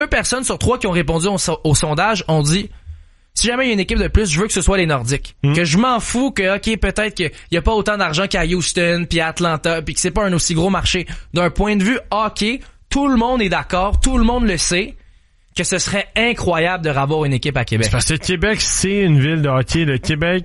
personnes sur 3 qui ont répondu au sondage ont dit si jamais il y a une équipe de plus, je veux que ce soit les Nordiques. Que je m'en fous que, OK, peut-être qu'il y a pas autant d'argent qu'à Houston, puis à Atlanta, puis que c'est pas un aussi gros marché. D'un point de vue hockey, tout le monde est d'accord, tout le monde le sait, que ce serait incroyable de ravoir une équipe à Québec. C'est parce que Québec, c'est une ville de hockey. Le Québec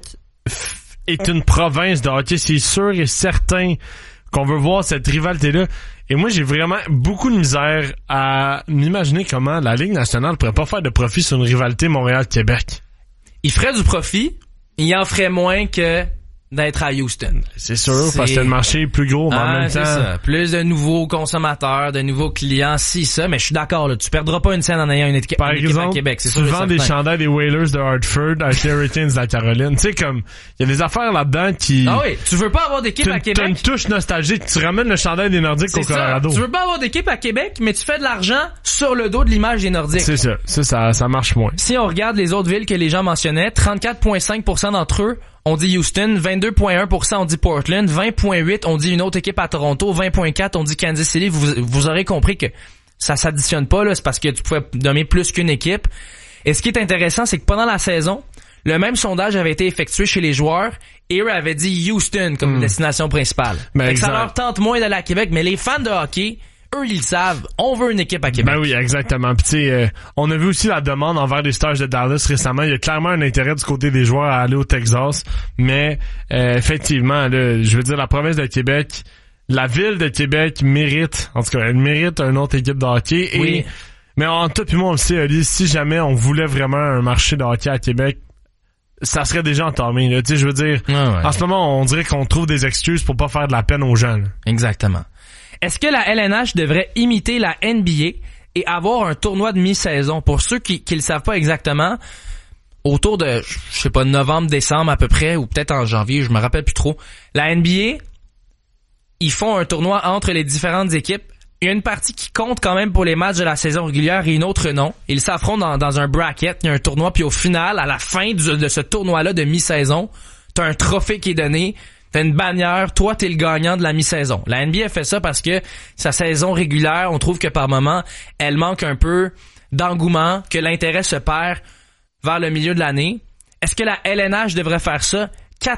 est une province de hockey. C'est sûr et certain qu'on veut voir cette rivalité-là. Et moi, j'ai vraiment beaucoup de misère à m'imaginer comment la Ligue nationale pourrait pas faire de profit sur une rivalité Montréal-Québec. Il ferait du profit, il en ferait moins que d'être à Houston. C'est sûr, parce que le marché est plus gros, mais en même temps... Ça. Plus de nouveaux consommateurs, de nouveaux clients, ça, mais je suis d'accord, là, tu perdras pas une scène en ayant une équipe par exemple, à Québec, c'est sûr. Tu vends des chandails des Whalers de Hartford avec les Hurricanes de la Caroline. Tu sais, comme, il y a des affaires là-dedans qui... Ah oui, tu veux pas avoir d'équipe à Québec. T'as une touche nostalgique, tu ramènes le chandail des Nordiques au Colorado. Tu veux pas avoir d'équipe à Québec, mais tu fais de l'argent sur le dos de l'image des Nordiques. C'est ça. Ça marche moins. Si on regarde les autres villes que les gens mentionnaient, 34,5% d'entre eux on dit Houston, 22,1% on dit Portland, 20,8% on dit une autre équipe à Toronto, 20,4% on dit Kansas City. Vous aurez compris que ça s'additionne pas, là, c'est parce que tu pouvais nommer plus qu'une équipe. Et ce qui est intéressant, c'est que pendant la saison, le même sondage avait été effectué chez les joueurs et eux avaient dit Houston comme destination principale. Ça leur tente moins d'aller à Québec, mais les fans de hockey, eux, ils le savent. On veut une équipe à Québec. Ben oui, exactement. Puis tu sais, on a vu aussi la demande envers les Stars de Dallas récemment. Il y a clairement un intérêt du côté des joueurs à aller au Texas. Mais effectivement, là, je veux dire, la province de Québec, la ville de Québec mérite, en tout cas, elle mérite une autre équipe de hockey. Oui. Mais en tout, puis moi, on le sait, Ali, si jamais on voulait vraiment un marché de hockey à Québec, ça serait déjà entamé. Tu sais, je veux dire, en ce moment, on dirait qu'on trouve des excuses pour pas faire de la peine aux gens. Là. Exactement. Est-ce que la LNH devrait imiter la NBA et avoir un tournoi de mi-saison? Pour ceux qui le savent pas exactement, autour de, je sais pas, novembre, décembre à peu près, ou peut-être en janvier, je me rappelle plus trop, la NBA, ils font un tournoi entre les différentes équipes. Il y a une partie qui compte quand même pour les matchs de la saison régulière et une autre non. Ils s'affrontent dans un bracket, il y a un tournoi, puis au final, à la fin de ce tournoi-là de mi-saison, t'as un trophée qui est donné. T'as une bannière, toi t'es le gagnant de la mi-saison. La NBA fait ça parce que sa saison régulière, on trouve que par moment, elle manque un peu d'engouement, que l'intérêt se perd vers le milieu de l'année. Est-ce que la LNH devrait faire ça?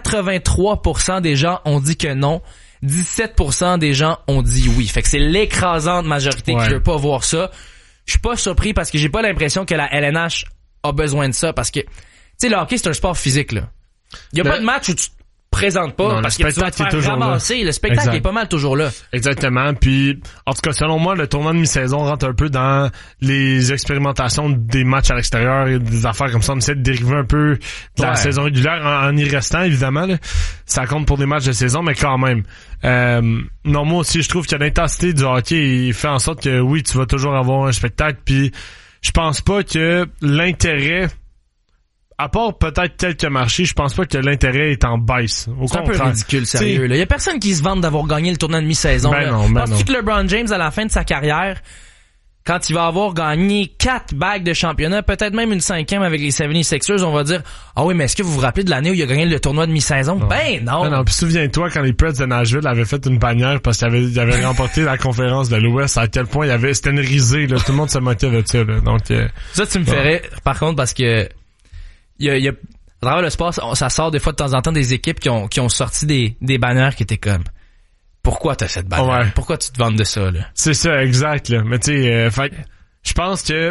83% des gens ont dit que non. 17% des gens ont dit oui. Fait que c'est l'écrasante majorité qui veut pas voir ça. Je suis pas surpris parce que j'ai pas l'impression que la LNH a besoin de ça parce que, tu sais, le hockey c'est un sport physique, là. Y a pas de match où tu présente pas non, parce que tu vas te faire ramasser. Le spectacle est pas mal toujours là. Exactement. Puis, en tout cas, selon moi, le tournoi de mi-saison rentre un peu dans les expérimentations des matchs à l'extérieur et des affaires comme ça. On essaie de dériver un peu de la saison régulière en y restant, évidemment. Là. Ça compte pour des matchs de saison, mais quand même. Non, moi aussi, je trouve que l'intensité du hockey fait en sorte que, oui, tu vas toujours avoir un spectacle. Puis, je pense pas que l'intérêt... À part peut-être quelques marchés, je pense pas que l'intérêt est en baisse. C'est un peu ridicule, sérieux. Il y a personne qui se vante d'avoir gagné le tournoi de mi-saison. Penses-tu que LeBron James, à la fin de sa carrière, quand il va avoir gagné 4 bagues de championnat, peut-être même une 5e avec les 76ers, on va dire « Ah oui, mais est-ce que vous vous rappelez de l'année où il a gagné le tournoi de mi-saison? » Ben non! Non, puis souviens-toi quand les Preds de Nashville avaient fait une bannière parce qu'ils avaient remporté la conférence de l'Ouest, à quel point c'était une risée, là. Tout le monde se moquait de ça, là. Donc, ça, tu me ferais, par contre, parce que il y a à travers le sport, ça sort des fois de temps en temps des équipes qui ont sorti des bannières qui étaient comme pourquoi t'as cette bannière? Ouais. Pourquoi tu te vantes de ça, là? C'est ça, exact, là. Mais tu sais, je pense que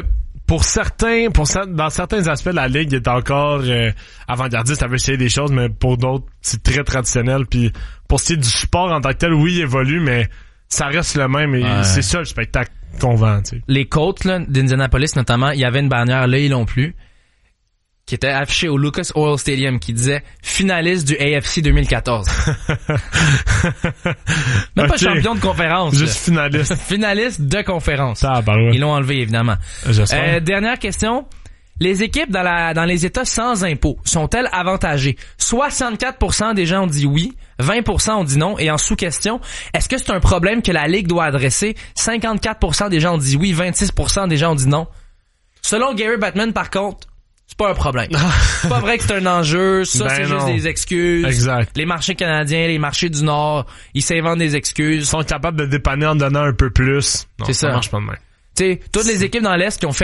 dans certains aspects, la Ligue est encore avant-gardiste, elle veut essayer des choses, mais pour d'autres, c'est très traditionnel. Puis pour ce qui est du sport en tant que tel, oui, il évolue, mais ça reste le même et c'est ça le spectacle qu'on vend, tu sais. Les Colts là, d'Indianapolis, notamment, il y avait une bannière, là, ils l'ont plus, qui était affiché au Lucas Oil Stadium, qui disait finaliste du AFC 2014. Même pas champion de conférence. Juste finaliste. Finaliste de conférence. Ouais. Ils l'ont enlevé, évidemment. J'espère. Dernière question. Les équipes dans les États sans impôts sont-elles avantagées? 64% des gens ont dit oui, 20% ont dit non, et en sous-question, est-ce que c'est un problème que la Ligue doit adresser? 54% des gens ont dit oui, 26% des gens ont dit non. Selon Gary Bettman, par contre, c'est pas un problème. C'est pas vrai que c'est un enjeu. Ça, c'est juste des excuses. Exact. Les marchés canadiens, les marchés du Nord, ils s'inventent des excuses. Ils sont capables de dépanner en donnant un peu plus. Non, c'est ça. Ça marche pas de même. Tu sais, toutes les équipes dans l'Est qui ont fait